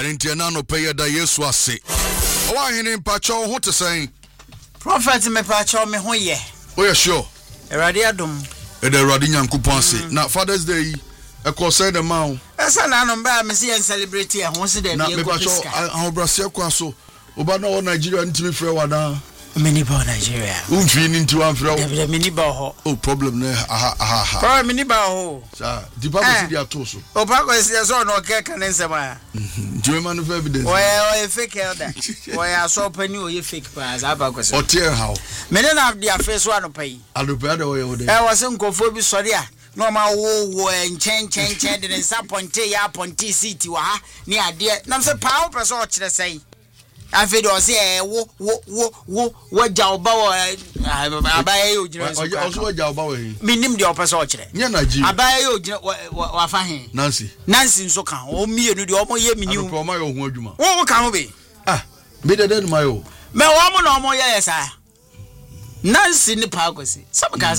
Arintiana no pay da Yesu ase. Owa hene mpacho ho te sen. Prophet me pacho me ho ye. Oh yeah sure. Erade adom. E da Erade Nyankopon ase. Na Father's Day e ko say the man. Esa na no ba me see celebrate e ho se da bi e ko fiska. Na me pacho ahobrase kwa so. Oba na o Nigeria ntimi frɛ wada. Mini ba Nigeria. Umfi ni nti wan frɛ. Da mini ba ho. Oh problem na aha. Problem mini ba ho. Sa di ba ko si dia to so. O ba ko si so no ke kan nsem a. Jwe man for evidence. Oye fake elder. Oye so pani oye fake pass aba ko se. O tear how. Me na dia face one pai. Adopa da oye o de. E was nkofo bi sori a. No ma wo chen de nsa ponte ya ponte city wa ha ni ade. Na se pa wo person o kire sei. Afi do se wo jawba wo abaye yo jira so. Oso wo jawba wo he. Minim de opese o kire. Nya na ji. Abaye yo jira wa fa he. Nancy nso kan o mienu de o mo ye minim. Pro ma yo ho adwuma. Wo kan ho be. Me de ma yo. Me wo mo na o mo ye yesa. Nancy ni pa agosi. Sabaka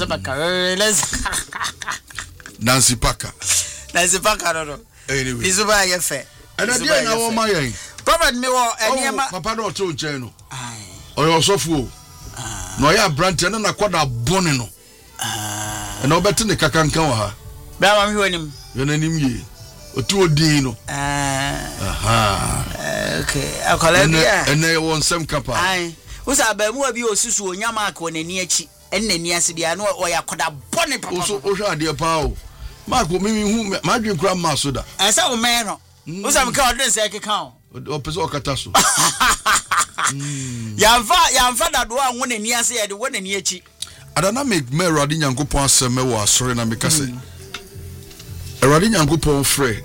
Nancy Parker. No. Anyway. Izuba ye fe. Ana dia na wo ma ye. Prophet me wo eniema. Papa no to nchen no. Oyo osofu. No ya branch na kwada bone no. Na obete ne kakanka wa ha. Bra ma hwe nim. Yo na nim ye. Otu odin no. Okay. Akola bia. Ene won sem kapa. Usa ba mu abi osusu onyama aka onani achi. Ennani ase bia no oya koda bone papa. Oso ohwa ade pa o. Marco mimi hu madwen kura ma so da. Esa o me no. Usa me ka odin se keka o. O pese o kata so. Yamfa da do anwo nani ase ye de wonani achi. Adana me Erade Nyankopon asem me wo asore na me ka se. Erade Nyankopon frɛ.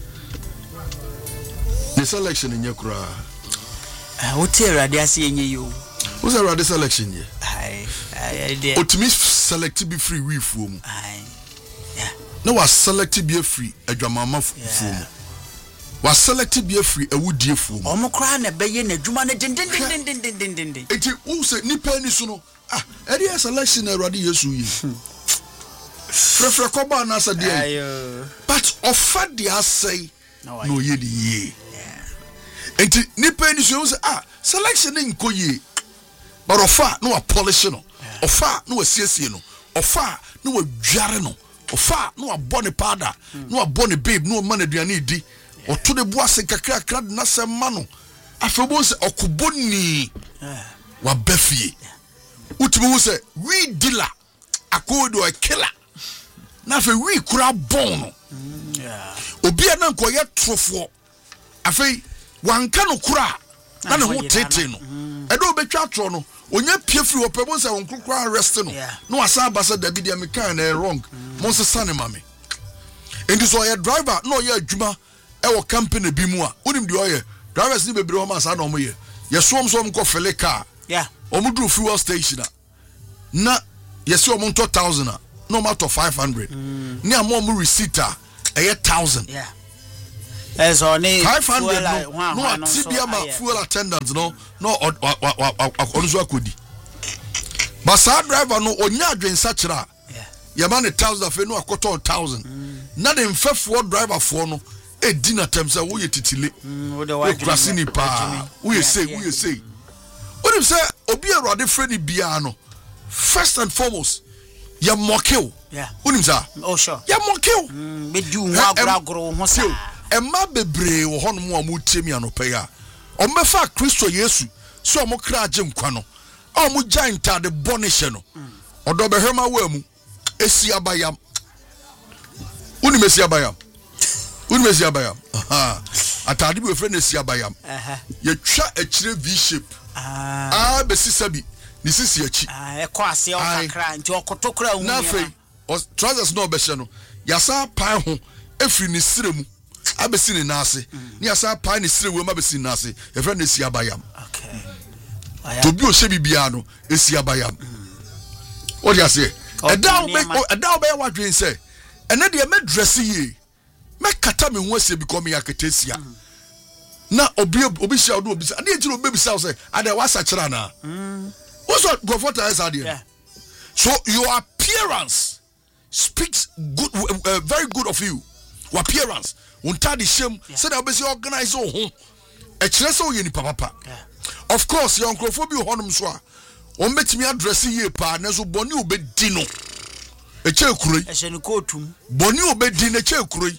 The selection in kura. What Erade ase enye yo. Who's Erade selection ye? I did. Otimi select be free we fuom. Yeah. No was select be free adwamama fuom. Was select be free awudie fuom. Omo kra na beye na adwuma na din. Enti who say nipa ni so no. Area selection Erade Yesu yi. Frefre koba na sa dey. But offer dia say no ye di ye. Enti nipa ni so say selection nko ye. But offer no a polish no. Offer no a siesie no. Offer no a dware no. Offer no a bone powder. No a bone babe no man aduane di. O to de boase kakra na se ma no. Afebo se okuboni wa bafie. Utimi wo se we dealer akodo a killer. Na fe we kura bon no. Obi na nko ye trofo. Afei wanka no kura na ne ho tete no. Edo betwa atro no. Onya piefri opebo se won krokra arrest no. No asa abasa dabi dia me kan na wrong. Mo se sane mame. Enti so ye driver no ye adwuma e wo company bi mu a. Onim de oye drivers ni bebre o ma sa na o mo ye. Ye som ko fele car. Yeah. Omudu fuel station na yes o mo 1000 no matter 500 ni am mo receipt a 1000 yeah as only 500 no atibia ma fuel attendant no onzo akodi but sa driver no onya adwensa kira ya ma ne 1000 fe no akoto 1000 na de mfefo driver fo no edi na tem say wo ye titile wo klasi ni pa wo ye say what if say obi Erade friend bia no first and foremost ya mokel unim sa oh sure ya mokel be du ho agro ho sa emma bebre wo hono mo amutiemi anope ya o mefa Kristo Yesu so mo kra agye nkwa no o mo giant de bonish no odo be hema wa mu esi abayam unim esi abayam atade be friend esi abayam ye twa akire v shape besi sabi ni sisi achi ekọ ase o kakra nti okotokra hu na fe trousers no obehye no yasa pan ho efri ni siremu abesi ni nase ni yasa pan ni sirewu ma besi nase e friend esi abayam okay to bi o se bibia no esi abayam o dia se eda be wadwen se ene de me dress ye me kata me ho ase bi ko me yaketesia na obi sha odo obi sa ade ntiro obi sa say ade wasa kira na what's what go for that idea so your appearance speaks good very good of you your appearance untadi shem said obesi organize o ho e kire se o ye ni papa of course your uncrophobia honum so a on betimi address ye pa na so boni obedi no e che kuroi e hye ni kotum boni obedi na che kuroi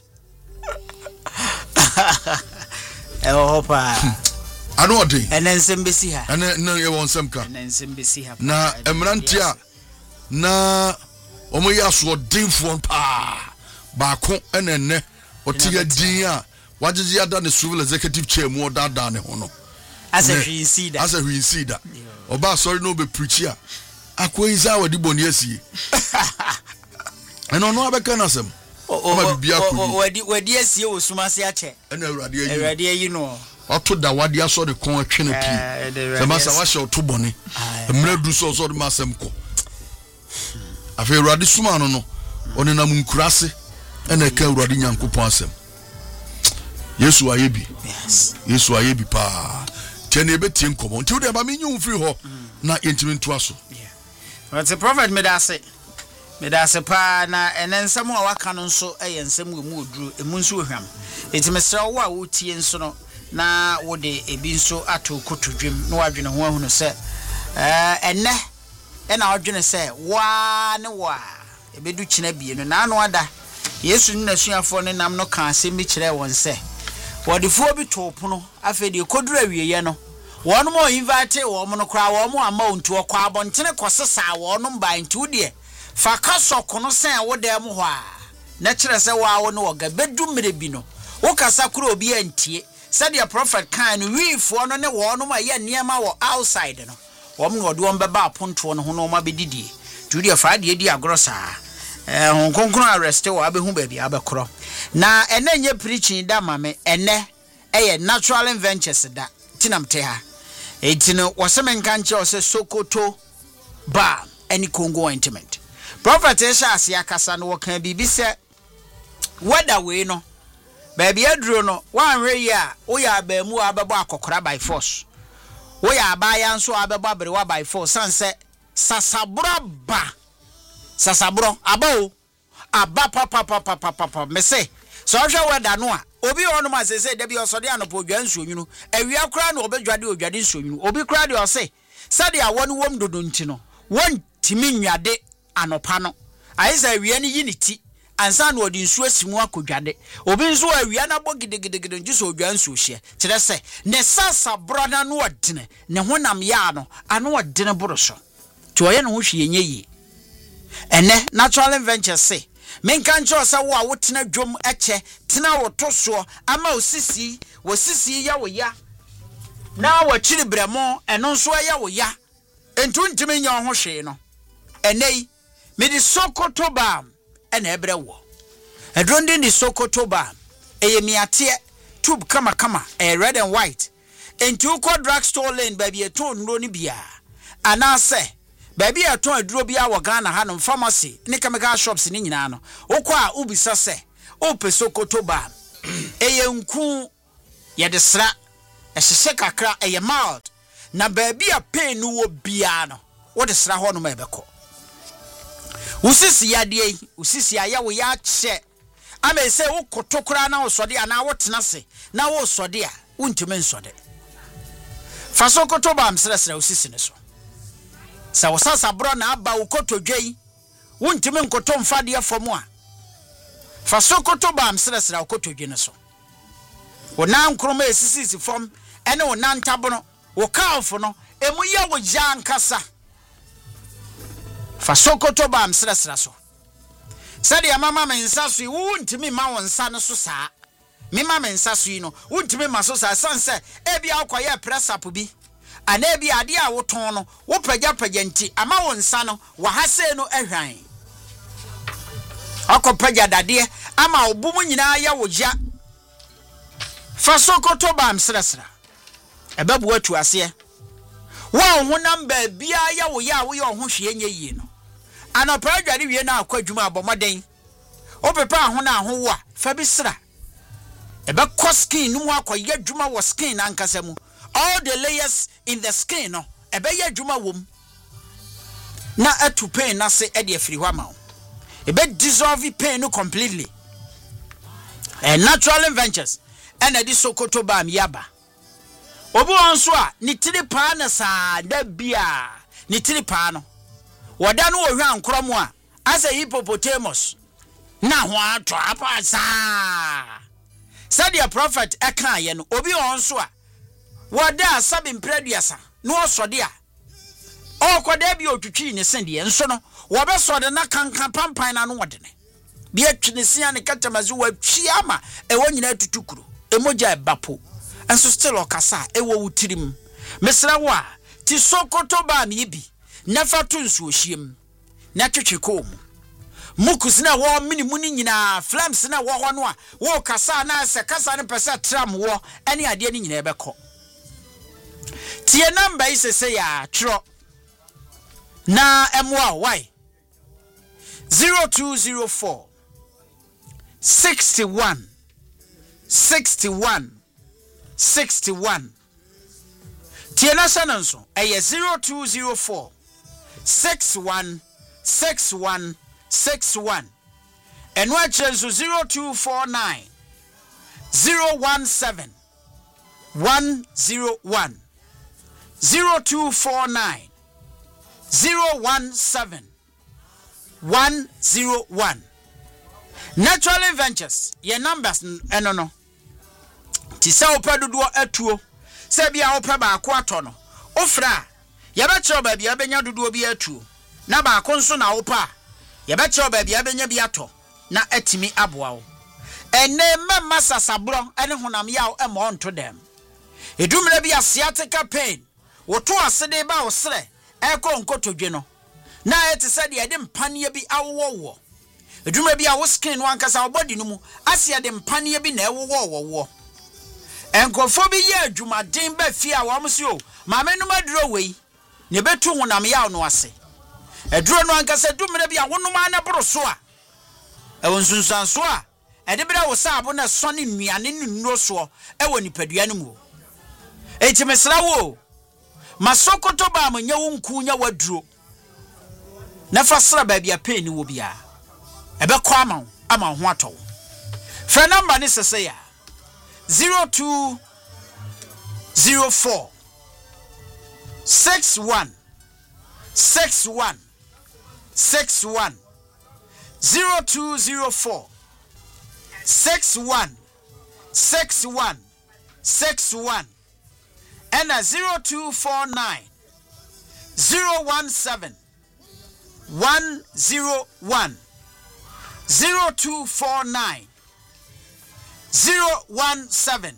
e ho pa ano odi enensem besi ha na ye won sem ka enensem besi ha na emrantia na omo ya so dinfo pa ba ko enenne otiya din a wajiji ada ne civil executive chair mu odada ne ho no as a hwinsida oba sorry no be preacher akoiza wadi boni asie eno no abeka na sem o bibia ko wadi asie osumase ache ena awrade ayi no oto da wadi aso de kon atwene pi se masa wa hye oto boni emre du so de masem ko afi awrade suma no no one na munkurase ena ka awrade nyankopon asem Yesu ayebi Yesu ayebi pa tene betie nkomo nti de ba menyu free ho na yentimi nto aso but the prophet medase pa na enensem a waka no nso eyensem mu oduru emu nso ohwam etimesra wo a wotie nso no na wo de ebi nso ato kotodwem na wadwene ho ahunu se enne ena wadwene se wa ne wa ebedu kina bie no na anu ada Yesu ni nasuafo ne nam no ka asem bi kire won se wodifo bi topono afedi koduru awieye no wonu mo invite wo mo no kra wo mo ama ontu okwa abontene kosesa wonu mba ntu de fa kasoko no sen wo dem ho a na kire se wa wo no ga bedu mere bi no wo kasa kura obi antie said the prophet kan wifo no ne wonu ma ye niema wo outside no wo mo no de won beba aponto no ho no ma bedidie tu de fa de di agrosa hon konkron arrest wo abehu ba bi abekro na ene nye preaching da mame ene eye natural adventures da tinamte ha etino wosemen kanche ose Sokoto Bar any Congo intimate prophet esha asia kasa no kan bibi se weda we no baby aduro no wanhwe yi a wo ya ba mu abebo akokora by force wo ya ba ya nso abebo abrewa by force sanse sasabro abo aba papa me say so hwe weda no a obi ono ma sese de bi osode anopo odwa nsuonyunu awia kra na obedwade odwade nsuonyunu obi kra de ose sade a wonu wom dodo nti no won timi nwade anopa no aisa awia ni yiniti ansa na odi nsu asimu akodwade obi nso awia na bo gidegidegide njiso odwa nsu hye kire se ne sasa brother no odene ne honam ya no ano odene boroso to oye no ho hwe yenye ene natural adventure say menka ncho sa wo a wotena dwom eche tena wotoso ama osisi ya wo ya na wo chiri bremo eno nso ya wo ya entu ntimi nya ho hwe no enei me di Sokoto Bar ena ebre wo edrondi di Sokoto Bar eye miate tube kama red and white entu ko drugstore lane baby eto nro ni bia anase baby aton aduro bia wo Ghana ha no pharmacy ni chemical shops ni nyina no okwa ubisa se ope Sokoto Bar eye nku ye de sra ehye kakra eye mild na baby a pain no wo bia no wo de sra ho no mebeko usisi ya de usisi ya wo ya che ame se wo kotokura na wo sode ana wo tena se na wo sode a untime nsode fa Sokoto Bar msresre usisi ne so sa wasasa bro na aba ukotodwei wuntime nkoto mfade afomu a fa Sokoto Bar msresra ukotodwe ne so wona nkroma esisi fom ene wona ntabono wo kaafo no emu ye wo ja nkasa fa Sokoto Bar msresra so sade ya mama mensasu wuntime ma wonsa no so saa me mama mensasu no wuntime ma so saa sanse ebi akwaye press up bi anabi ade a woton no wo pagya nti ama wonsa no wahase no ehwan akopagya dade ama obumu nyina ya wogya fa Sokoto Bar msresra ebabu atu ase wo honam ba bia ya wo ya wo ho hwe nye yi no anapagya wie na akwadwuma abomoden opepa ho na ho wo a fa bi sra ebe skin numu akoya dwuma wo skin ankasa mu all the layers in the skin no ebe ya dwuma wom na atu pain na se e de afiri hwa ma ebe dissolve pain no completely Natural Ventures and a Sokoto Bam Yaba. Obu Answa, Nitili Pana sa, de Bia, Nitili Pano. Wadanu around Cromwa, as a hippopotamus. Na one trapa sa. Said your prophet Ekayan, Obi Answa. Wada sabin prediasa, no sodia. O kwadebio to chin is Cindy and sono, Wabaso the Nakan Pampine and Wadene. Be a Chinesian Katamazu, Chiama, a 1 year to Tukuru, a Moja Bapu, and so still Okasa, a wo tirim. Mesrawa, Tisoko Toba Mibi, never tunsu shim, Natuchicom. Mukusina war mini munina, flamsina war one, war Casana, Sakasa percent tram war, any idea in Nebeko. Tia number is a say, tro. Na MWA, why? 0204 61 61 61. Tiena Sananso, a 0204 61 61 61. And what chance 0249 017 101 0249 017 101. Natural Ventures, your numbers, no. Tisa opeduo etuo, sebia opeba akwatono. Ofra, yabecho baby abenya duduo bi etuo. Na ba konso na opa. Yabecho baby abenya biato na etimi aboa wo. Ene mema sasabro ene honam yawo emo onto dem. Edumre bi asiatica pain. Woto asede ba osre, eko nkotodwe no. Na ete said ye dem panie bi awowo. Edumre bi awo skin no ankasa body no mu, asia dem panie bi na ewowo. Enkofo bi ye adwumaden ba fie a wo mse o ma menum aduro wei ne betu honam yawo no ase. Eduro no ankasa dumre bi awonum anabro so a ewonsunsan so a ede bra wo saabo na sone nuane ne nnuro so ewo nipadua no mu. Enti mesra wo Masokoto ba manya wonku nya waduro. Na fasra ba bia pe ni wo bia. Ebe kwa ama ho ato. Fa number ni sese ya 0204 61 61 61 0204 61 61 61 and a 0249 017 101 0249 017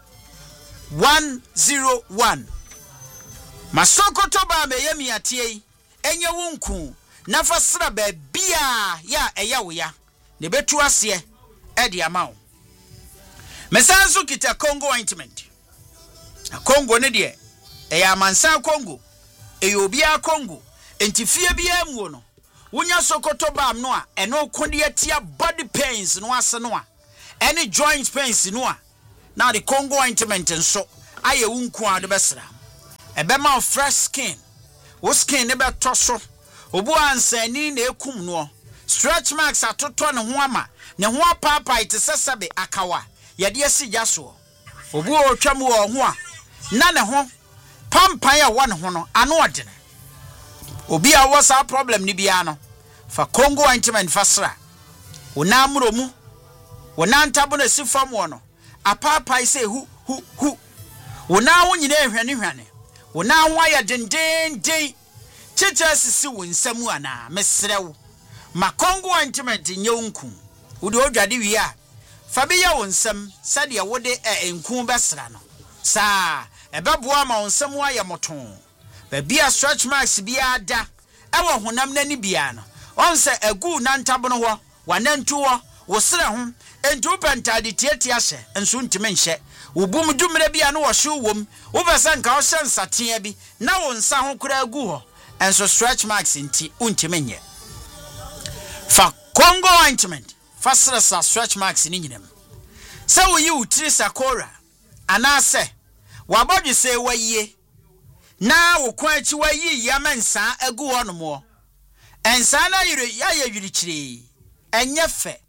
101. Masokoto ba meyemi atie enye wonku na fasra ba bia ya eyawo ya ne betu ase e de amawo. Mesanso kita Congo ointment. Congo ne de eya mansa Congo eyobia Congo entifie bia mu no wonya sokoto ba no a eno konde atia body pains no ase no a any joint pains no a now the Congo ointment nso aye wunku a de besra ebema fresh skin wo skin ne beto so obu ansani na ekum no stretch marks atoto ne ho ama ne ho apapa ite sesebe akawa yade asigya so obu otwam wo ho a na ne ho pampan a won ho no ano odene obi a was a problem ni bia no fa Congo ointment fasra wona amromu wona ntabo na sifam wo no apapa ise hu wona wo nyina ehwane wona ho aya denden chicha sisi wo nsamu ana mesrew ma Congo ointment nyonku wo de odwade wi a fa be ya wo nsam sade wo de enku besra no sa ebeboa ma wo nsamu aya moton ba bia stretch marks bia da ewo honam nani bia no onse agu na ntabo no ho wanantu ho wo sre ho entu pentade tietia hye enso ntime nhye wo bum dumre bia no wo hye wom wo besa nka wo hye nsatea bi na wo nsa ho kura agu ho enso stretch marks nti untime nye fa Congo ointment fasra sa stretch marks ni nyinam se wo yi utiri sakora anase wabodwe se waye na wo kwachi wayi yamensa agu ho no mo ensa na yire ya yiri kire enye fe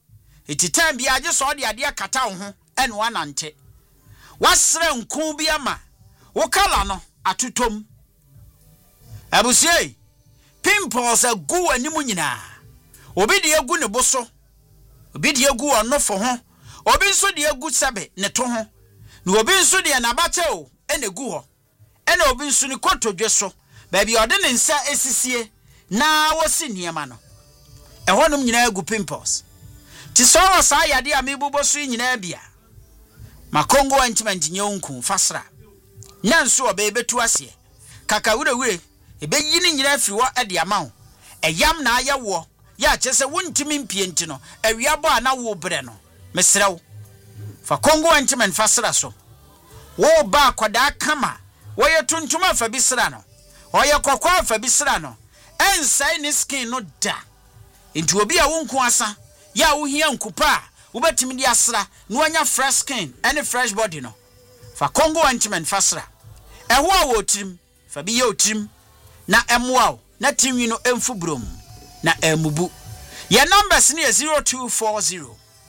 iti time bi age so de ade akata wo ho ene wanante wasre nku bi ama wo kala no atotom abusie pimples agu animu nyina obi de agu ne boso obi de agu onofo ho obi nso de agu sabe ne to ho na obi nso de na bache o ene gu ho ene obi nso ni kotodwe so ba bi ode ne nsa esisie na wosi niema no ehonum nyina agu pimples ti so wasa yade amebubo so nyina bia makongo ointment nyonku fasra nyanso obebetu ase kaka wure ebeyi ni nyina afiri wo ade amawo eyam na ayewo ya chese wontimi mpie nti no awiabo ana wo bre no mesrew fa kongo ointment fasra so wo ba kwada kama wo yetuntuma fa bisra no wo ye kokwa fa bisra no ensai ni skin no da nti obi a wonku asa ya wo hia nkupa wo betimi di asra no anya fresh skin any fresh body no fa kongo ointment fasra eho a wo trim fa bi ye otrim na emwa na tinwi no emfu brom na emubu your numbers ni 0240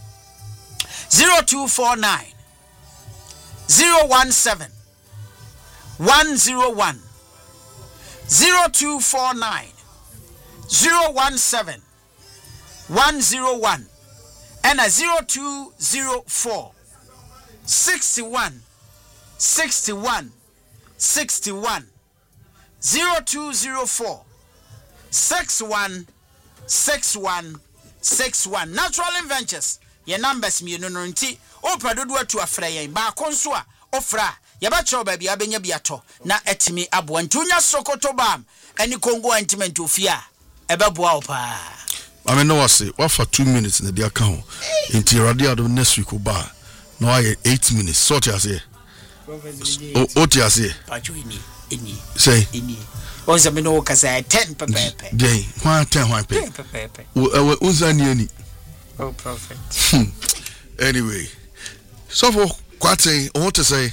0249 017 101 0249 017 101 and a 0204 61 61 61 0204 61 61 61 Natural Ventures your numbers me no nti o pradodo atu afra yen ba konso a ofra ya ba cho ba bia benya biato na etimi abo ntunya sokoto bam ani kongo ointment ofia ebeboa opa I know what say what for 2 minutes in the account into radio next week oba no I 8 minutes sort you say o ti say pacho ini say ini onza me no kasa 10 pepepe dey 110 pepepe onza ni ani oh prophet anyway so for kwate I want to say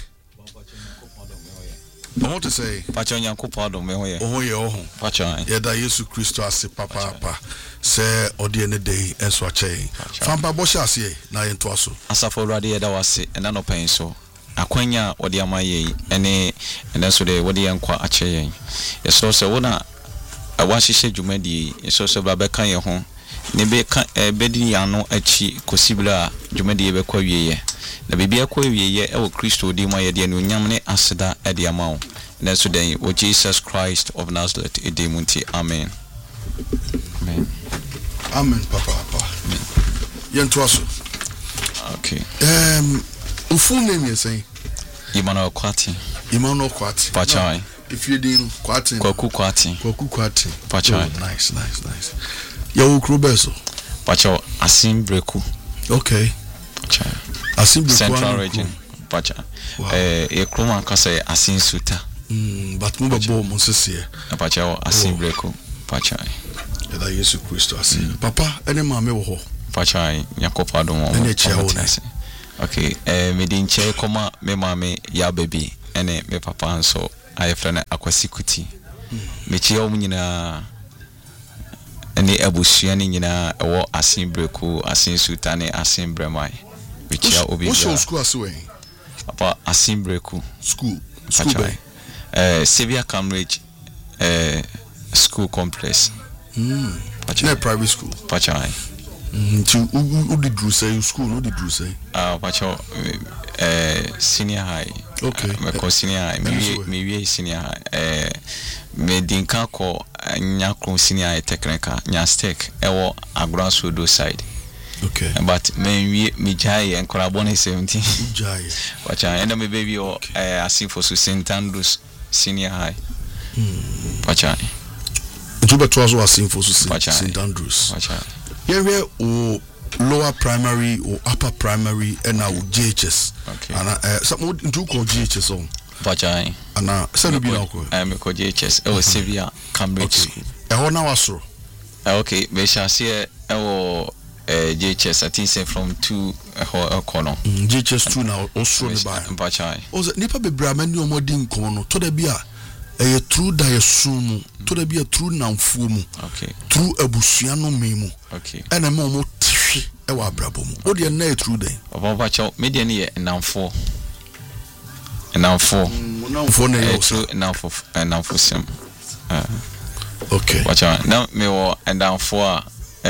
pacho nyankopon do me ho ye pacho ye da Yesu Kristo ase papa se odi ne day enso ache famba bo sha ase na ye nto aso asafo urade ye da wase na no pen so akwanya odi amaye ene so de wodi yankwa ache ye yeso se wona awahihye dwumadi yeso se baba kan ye ho ne be kan bedi yano achi kosibla dwumadi ye be kwa wieye na bibia kwa wieye e wo Kristo di ma ye de no nyam ne aseda e de amawo na so den wo Jesus Christ of Nazareth e de munti amen amen papa ye nto aso okay o full name you say Emmanuel Kwati Pachai if you did Kwati Pachai nice yo Krubeso Pacho Asim Breku okay Pachai Asim Breku Central Region Pacha e kroma kasa Asim Suta but mo babo mo sese Pacha Asim Breku Pachai ya da Yesu Kristo asim papa ene ma me wo ho Pachai Yakopa do mo okay me din che koma me mame ya baby ene me papa nso ayefrana akwasikuti me che o nyina ene abusua ni nyina ewo Asim Breku Asim Suta ne Asim Bremai me che obi what school aso papa Asim Breku school Sevilla Cambridge school complex na private school Pachai to who did you say school who did you say Pacho senior high okay me senior high me senior high me dinka ko nyakro senior high technical nyastek ewo Agrosudo side okay but me jai en korabone 17 jai Pacha and me baby o Asim for St Andrews senior high Pacha Juba to also Asim for St Andrews Pacha here o lower primary or upper primary and now JHS okay and some do call JHS on Pacha and send be now me call JHS e Sevilla Cambridge school e ho na wasoro okay me sha see e JHS I think say from 2 corner JHS 2 now also the buy Pacha o nipa bebra mani omodin kon no to da bia e true da yesumu to da bia true namfuo mu okay true abusua no memu okay ena ma mo twi wa brabo mu o de na true den papa cho media ni ye namfo namfo na yo true namfo sim okay wacha na me wo namfo a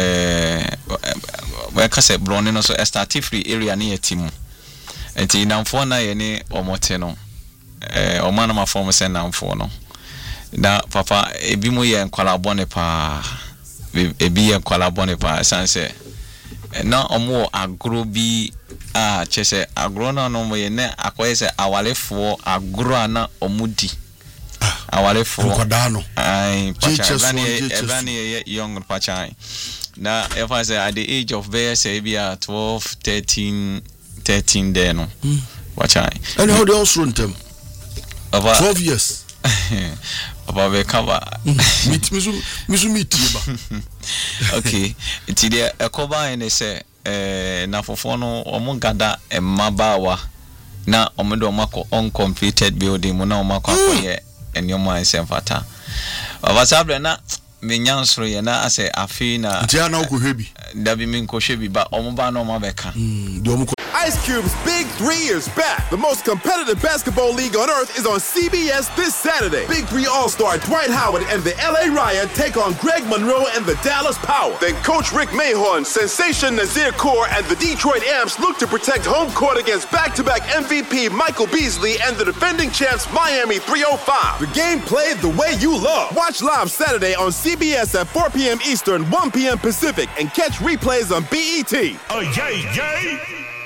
we ka se blonde no so start free area na ye timu enti namfo na ye ni omote no omana ma form se namfo no na papa ebi mo ye nkwala bone pa ebi ye nkwala bone pa sanse na omo agro bi a chese agro na no mo ye na akoye se awalefo agro na omudi awalefo nkwada no ai pacha ebani ye young pacha na if I say at the age of say be 12 13 there no pacha and how they also run them 12 years about the cover meet okay ti there a cover and say na fofo no omo gada emabawa na omodo mako uncompleted building mo na omako akoye enyoma ensemfata abasabre na menyansro ye na ase afi na ntia na okohwebi dabi minkohwebi ba omo ba na omo beka Ice Cube's Big 3 is back. The most competitive basketball league on earth is on CBS this Saturday. Big 3 All-Star Dwight Howard and the LA Riot take on Greg Monroe and the Dallas Power. Then Coach Rick Mahorn, Sensation Nazir Kaur, and the Detroit Amps look to protect home court against back-to-back MVP Michael Beasley and the defending champs Miami 305. The game played the way you love. Watch live Saturday on CBS at 4 p.m. Eastern, 1 p.m. Pacific, and catch replays on BET. Oh, yay!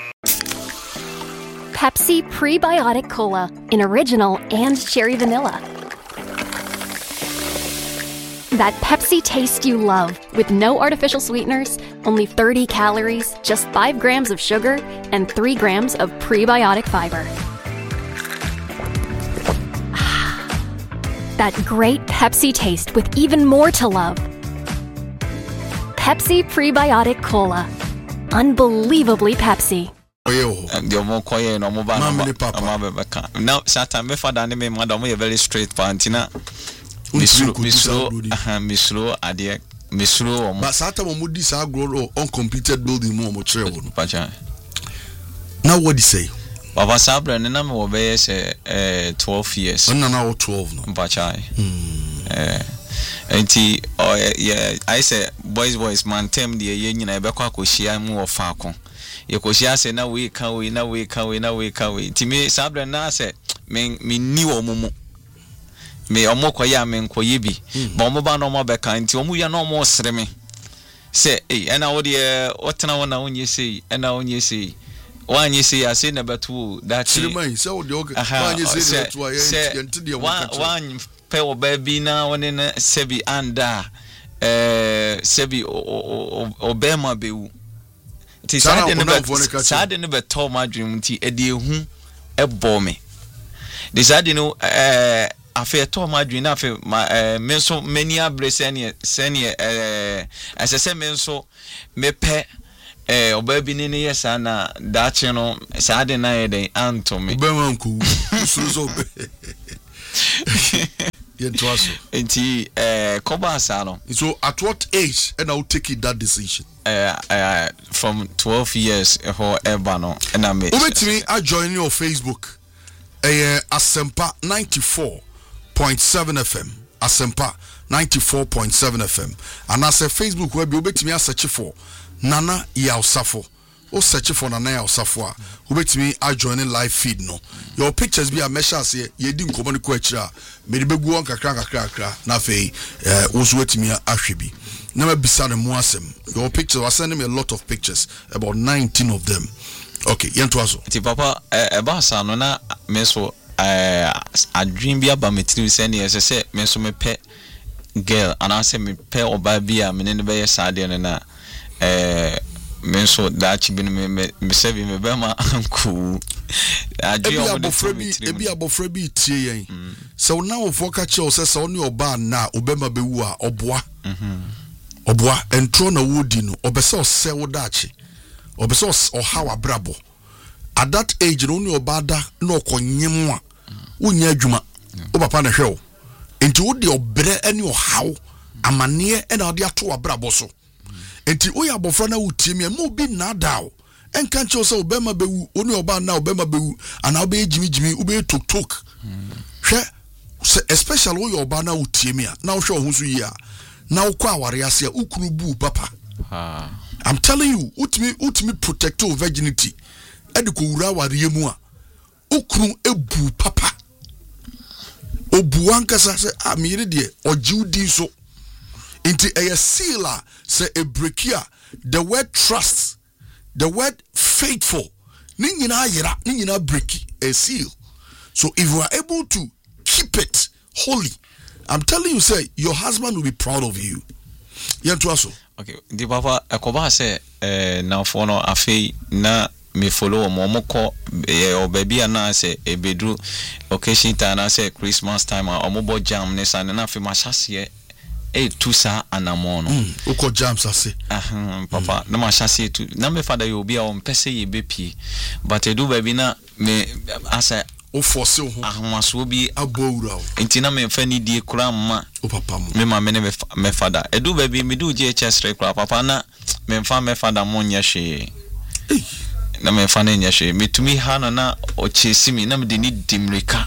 Pepsi Prebiotic Cola in original and cherry vanilla. That Pepsi taste you love with no artificial sweeteners, only 30 calories, just 5 grams of sugar, and 3 grams of prebiotic fiber. That great Pepsi taste with even more to love. Pepsi Prebiotic Cola. Unbelievably Pepsi. The more quiet no mobile now Satan me father me madam we very straight pantina misro ade misro but Satan mo di sa grow uncompleted building mo tre wo now what do you say Baba Sabra na me wo be say 12 years na na 12 no pacha enti yeah I say boys man tem de ye nyina e be kwa koshia mu wo fa ko yekoshia se na we ka we timi Sabra na se me ni wo mumu me omokoya me nkoye bi ba omo ba no mo be ka nti omu ya no mo sere me se ena wo de otena wo na onye sei ena onye sei wanye sei ase na betu that siriman se wo de wanye sei na betu aye enti de wo ka wan pe wo ba bi na woni na sebi anda sebi obema bewu ti sade ne beto madwum ti ede ehu ebo me de sade no afi to madwum na afi menso mani abrese ne sene asese menso mepe oba bi ne yesa na dache no sade na yede antomi obema nku suzo Yentoaso. Enti koba asano. So at what age and I'll take it that decision? From 12 years ho eba no and I made. Ubetimi I join your Facebook. Asempa 94.7 FM. Asempa 94.7 FM. And as a Facebook web ubetimi I search for Nana Yaosafo. O search for Nana Yaosafo. Ubetimi I join live feed no. Your pictures be a measure say ye din komo ni kwachira. Me de begu on kakra na fei wo wetimi ahwebi. Na ma bisa ne mu asem. Your pictures was sending me a lot of pictures, about 19 of them. Okay, yentoaso. Ti papa eba sa no na me so adwin bi aba metiri send ye se me so me pe girl and I say me pe oba bi a me ne be yesade ne na me so that bi me se bi me be ma anku ebi abofra bi tie yen so now for catch you say so ni oba na obema bewu a oboa entro na wodi no obese ose wodachi obese ohawa brabo at that age no ni oba da na okonyem a wonya adwuma o papa na hwe o enti wodi obre ani ohaw amane e na odi ato abrabo so enti oya abofra na wutie me mo bi na dawo enka nche so obema bewu oni oba na obema bewu ana obe jimi obe tok hwe especially oya oba na wutie me na wo hwe ho so yi a na wo kwa aware ase a ukunu bu papa I'm telling you ultimate protect your virginity edi ko wura aware mu a ukunu ebu papa obu ankasa se amire de ojiudi so into a sealer say a breakia the word trust the word faithful ni nyina break a seal so if you are able to keep it holy I'm telling you say your husband will be proud of you yantuaso okay di papa akoba say na for no afei na me follow momoko o baby na say ebedru occasion time na say Christmas time omobo jam ne san na afei machase tu sa anamono uko jams ase papa na machase tu na me father you be on pese ye bepi but edu baby na me asa o force ho ahmaso bi abowura ntina me fa ni die kura ma o papa mo me ma me ne me father edu baby me do GHS kura papa na me fa me father mo nya hwe na me fa na nya hwe metumi ha na o chesi mi na me de ni dimreka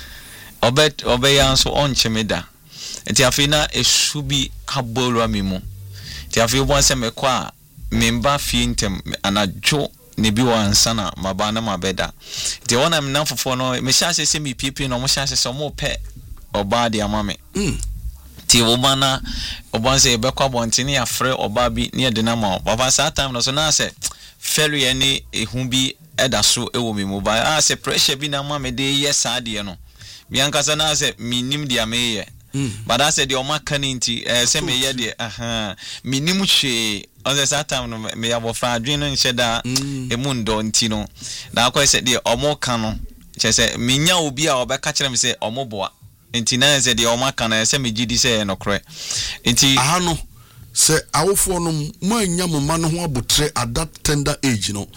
obet ya so on chemeda enti afina esubi abowura mi mu enti afi bo se me kwa memba fi ntem anajo ne bi wansa na maba na mabeda enti wona me namfofo no me hya se mi pipi no mo hya se mo pe oba de amame ti woba na oba se be kwa bontini afre oba bi ne de na ma baba sa time no so na se ferie ne ehu bi eda so ewo mi mu ba se pressure bi na ma me de yes ade no bianka sa na se minim dia me but I said your makanti say me ye de minim hwe on the same time no me abofra adwen no nhyeda emundo ntino na akwa say de omo ka no che say minya obi a obeka kire me say omo boa enti na say de omo ka na say me gidi say no kre enti aha no say awofo no manya mama no ho abotre at that tender age no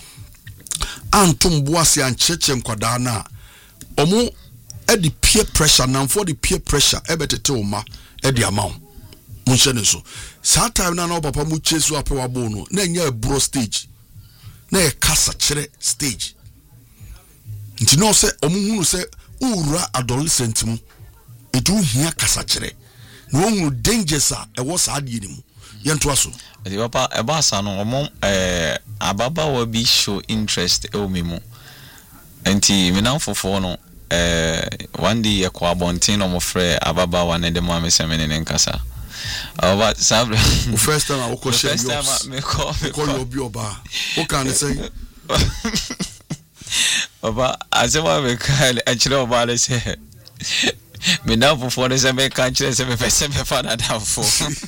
antum boase ancheche nkwada na omo the peer pressure now for the peer pressure ebetete oma e the amount munche so that time na papa mu chesu apewa bo no na nya e bro stage na e kasa kire stage nti no se omuhunu se ura adolescent mu edu hia kasa kire no hunu dangers a e wo sa ade ni mu yento aso the papa e ba sa no omom ababa wa bi show interest e omi mu nti me na fofo no one day yakwa bontin no mo frɛ ababa wa ne de mo ameseme ne nkasa aba sabre first time I ko share yours me call you obi oba o kan say baba azema me kale achire oba le say me na fofo ne say me kan chire say me pese me fa na dafo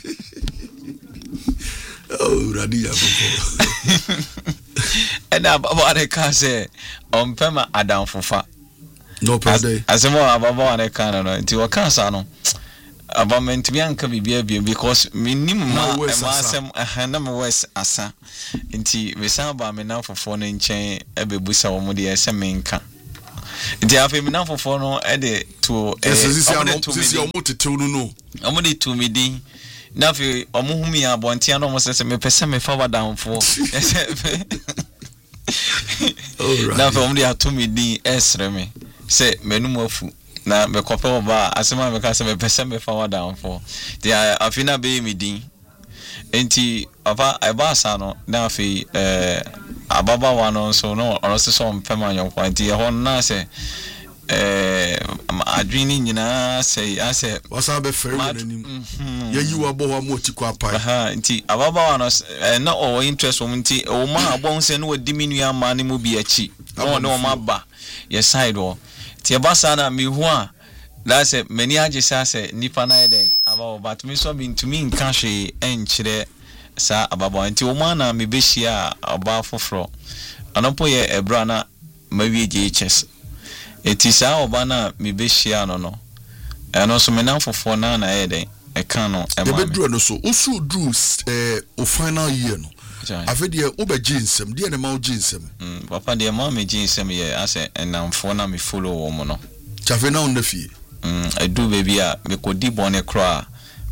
oh radia fofo and ababa ne kan say on pema adam fofa no pede asemo ababa wane kana no nti wakansa no abament bianka bibia because minim ma asem na me wes asa nti wesa ba me na fofo no nchen ebebusa wo mu de esemenka nti afi me na fofo no e de to sisi o motetew no omo de to me din na fi omo humi ya bontia no mo se me pese me fa wadanfo na fi omo de ato me din esre me say menum afu na me kope oba asema me ka say me pese me fa wadan for dia afina be mi din enti aba asa no na afi ababa wa no so no ono se so mpema nyon kwa enti ho na say adwini nyina say ase wasa be fere nanim yeyi wa bo wa mo ti kwa pa enti ababa wa no na o interest wo enti o ma abon se no wadi minu ama ne mu bi achi no ma ba ye side wo tie basa na mi hu a da se mani agisa se nipa na eden aba but me so bi ntumi nka hwe enkyere sa ababa nti o ma na me behia aba foforo anopo ye ebra na mawie GHS eti sa oba na me behia no eno so me na foforo na eden e kan no e ma me bedru no so osu dru o final year no afedie oba ginsem die ne ma o ginsem papa de ma me ginsem ye ase enamfo na me follow wo mo no chafe na on na fie edu baby a me kodi bone kra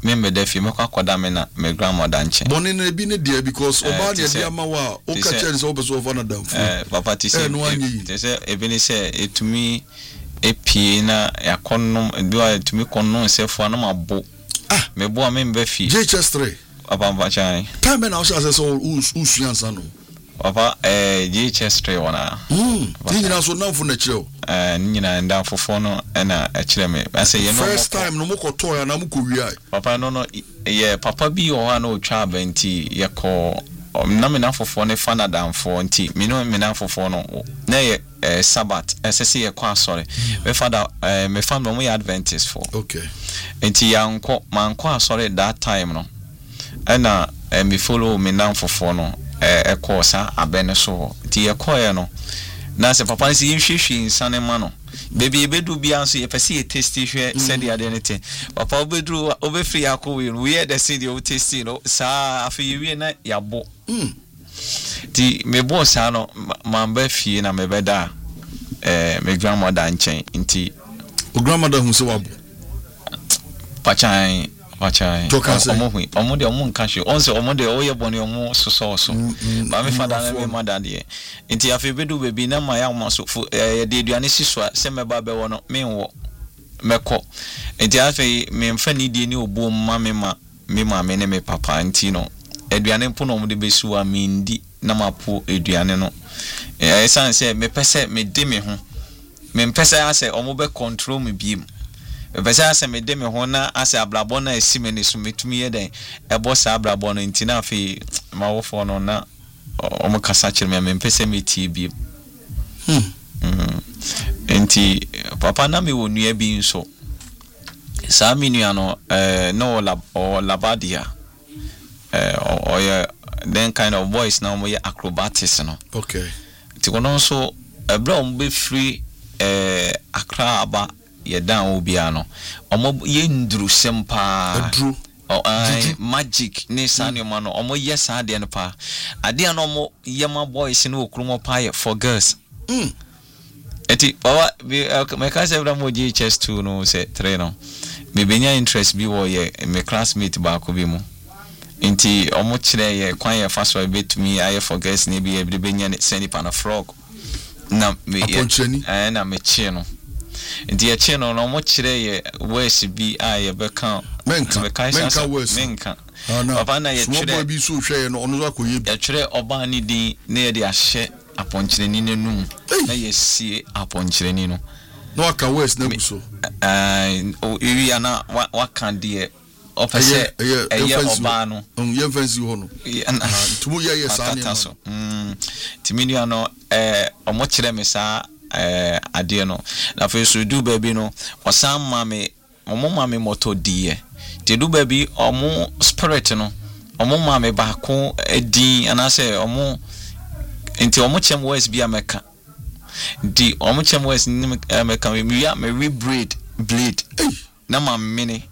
me defi me kwa koda me na me grandmother nche boni na bi ne dia because oba de dia ma wa o ka chen so obeso of na damfo papa ti se ebini se etumi epie na yakonnom biwa etumi konnom se fo na mabo me bo me mba fi JHS3 papa chan time na o say so usuansa no papa JHS3 wana nyina so namfo na kire nyina nda fofo no na kire me ase ye no first time no mokoto ya na mokowia papa no ye papa bi o ha na otwa abenti ye ko na me na fofo ne fa na damfo nti me no me na fofo no na ye Sabbath SSC ye kwa sorry me father me family mo ye Adventist for okay nti ya nko man kwa sorry that time no na me follow me na fofo no ekosa abene so nti ye koye no na se papa nsi yehwehwe insane ma no baby ebedu bia nso ye pese ye taste hwe said ya anything papa obedu obefri akowe we hear the say o taste no sa afi wie na yabo ti me boss ano mamba fie na me beda me grandmother nchen nti o grandmother hu se wabo pachan omo de omo nka hwe onse omo de oye boni omo so ma me fada na me mother de nti afi bedu baby na ma ya ma so de aduane siso se me ba be wo no me wo meko nti afi me mfa ni die ni obo ma me ne me papa nti no aduane mpo no mo de besu a me ndi na mapo aduane no esan se me pese me de me ho me pese ase omo be control me biem pese ase me de me ho na ase ablabo na esime ne so metumi ye den ebo sa ablabo no ntina afi mawofo no na omo kasa kire me pese me tie biem enti papa na me wonua bi nso sa minua no no labadia or then kind of voice now we acrobatics no okay ti kono so ebra on be free akra aba ye dan obia no omo ye ndru sempa ndru magic ni sanyo ma no omo ye sa de no pa ade no omo ye ma boys no okrumo pa for girls eti baba me ka se ebra mo JHS2 no se 3 no me benya interest bi wo ye me classmate ba ko bi mu inti omo kire ye kwan ye fa so betumi aye for girls ni bi e benya send pan a frog na me na me chi no inti ye chi no omo kire ye words bi aye be kan menka papa na ye kire bi so hwe no ono zo akoye ye kire oba ni din na ye de ahye aponkyere ni nenum na ye sie aponkyere ni no no aka words na guso wi ana wakan de opese eye oba no ye fancy ho no tumu ye sane no timini ano omo kire me sa ade no na fe so du baby no osam mame moto die te du baby omo spirit no omo mame ba ko edin anase omo enti omo chem west bia meka di omo chem west ni meka me blade na mamene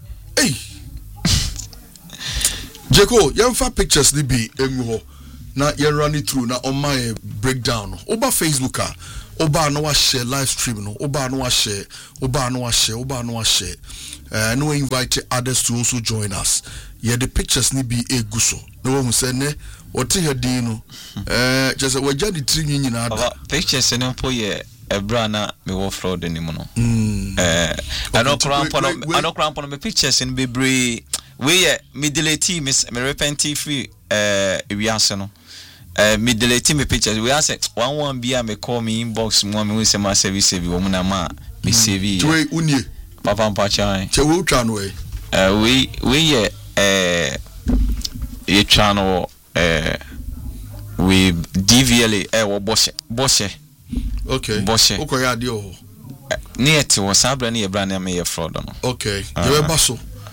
Jeko, yemfa pictures ni bi emu ho na ye run it through na on my breakdown. Oba Facebook oba no wa share live stream no. Oba no wa share. No invite others to also join us. Ye the pictures ni bi eguso. No one say ne oti hedin no. Just we just the three nyina ada. Pictures no po ye ebra na me wo fraud ni mo no. I don't cramp on me pictures in bebre. We me delete me repenty free ewiase no me delete me pictures we ask one bia me call me inbox mo me say my service bi wo na ma me save we unie papa mpacha che we utwa no we ye twa no we DVLA wo boshe okay boshe ukoya ade o nieti wo sabra ne ye bra na me ye fraud no okay ye baso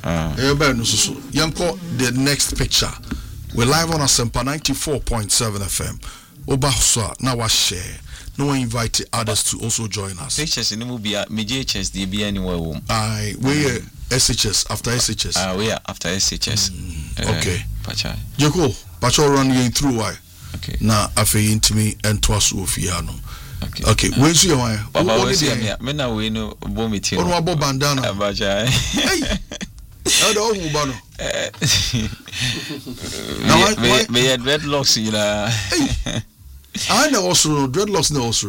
the next picture. We're live on Asempa 94.7 FM. Oba so na wa share. No one invited others to also join us. Pictures in Mubia, MJHS, they be anywhere. We SHS after SHS. We are after SHS. Okay. Pacha. Joko, Pacha run going through why? Okay. Na afe intimi and twas Ofiano. Okay. Where's your why? Baba, where's your me no bomiti. On wa bo bandana. Pacha. Hey. Odo bano. Me dreadlocks you know. I know also dreadlocks no also.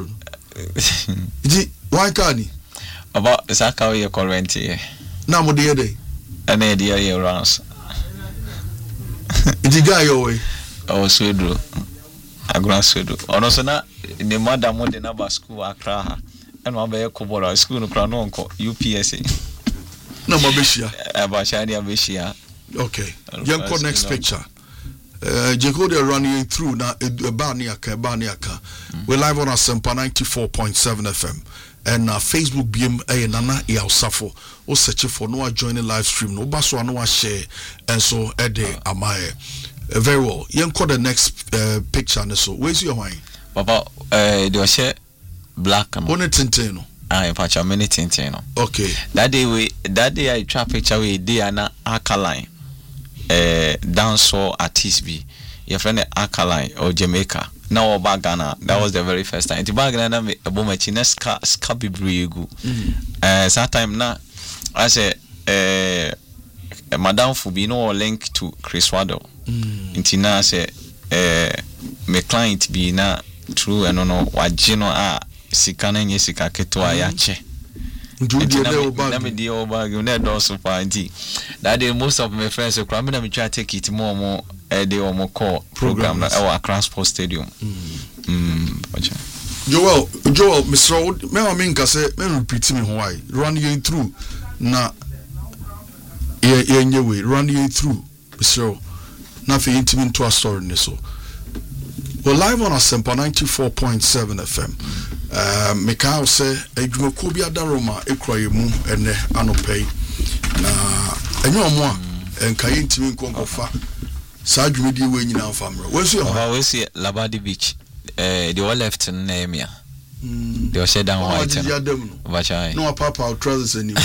Why can't he? About Saka your current here. Now what the day? An idea year rounds. It's a guy your way. Oh Swedro. A grand Swedro. Or no sona the madam won the number school Accra. And one by a Kobola school no crown UPSA. No Mabishia. About Shania Bishia. Okay. Young next picture. Jacodia running through now Baniaka. We're live on our Sempa 94.7 FM. And Facebook BM Nana Yausafo. O search for no joining live stream. No basso no share. And so Ede Amae. Very well. Young the next picture. So where's your wine? Papa, they share black. Only Tintino. In fact, a minute Tintino. Okay. That day I trap picture with Diana Alkaline. Dancehall artist be your friend Alkaline or Jamaica. Now Ghana. That was the very first time. The Ghana me abomachine ska bibriegu. Sometime now I say Madame Fubino link to Chris Waddle. Intina say me client be na true and no wajino a sikana nye sika keto ayache. That day most of my friends are me try to take it more day or more call program our Accra Sports Stadium. Joel, Mr. Old, me minka say me repeat me why run you through na ye way run you through Mr. Na fi intimate to a story so. We're live on Asempa 94.7 FM. Mikao say edwumako bi adaroma ekroye mu ene anopay na enyo mo a enkaye ntimi nkonkofa sa dwumedi we nyina famro wesu ho we see Labadi Beach they all left in Nehemia they were down white vachai no papa trousers anymore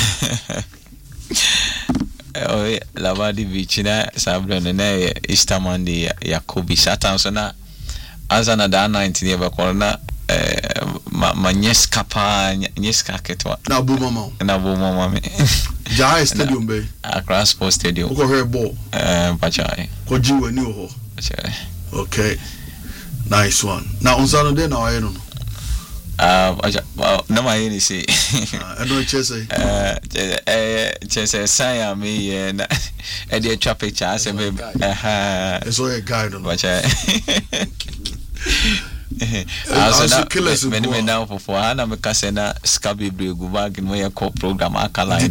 oh Labadi Beach na sabro na Easter Monday Yakobi Satan so na azana da 19 year corona Manyeska pa nyeska ketwa na bo mama me Jai Stadium be Accra Sports Stadium ko he ball pachai ko ji wani ho pachai okay nice one now unzano de na aye no na my ni say I don't chese chese saya me na e dey twa picture say be so a guy no pachai many now for Hana Mekasena Scabby Brigubag in my program Alkaline.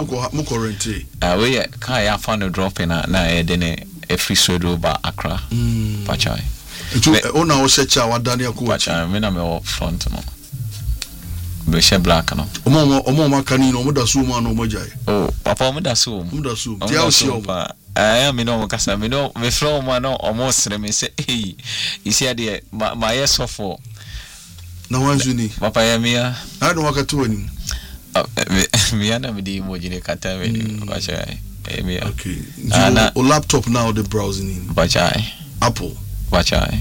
We Kaya found a drop in a dene a free sodo by Accra. Pachai. Ona Osecha Wadania Kuacha, Miname front. Beshe black no. Omo Canino, Mudasuma no Mojai. Oh, Papa Mudasum. I am no Casa, me no, me from one almost me say, hey, you see, dear, my yes for no one's uni. Papa, I don't walk at 20. Me and I'm the emoji kata watch I. Okay. Or laptop now the browsing in. Watch I. Apple. Watch I.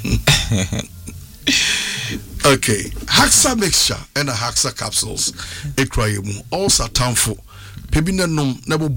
Okay. Haxa mixture and a Haxa capsules. Ekrayemu. Also town for. Pebina nom nebo